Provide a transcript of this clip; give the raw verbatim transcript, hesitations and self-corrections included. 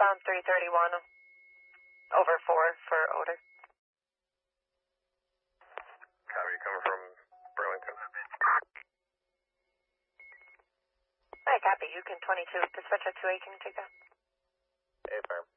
Southbound three thirty-one, over four for odor. Copy, coming from Burlington. Hi, copy, Yukon twenty-two, dispatcher two eight, can you take that? Hey, firm.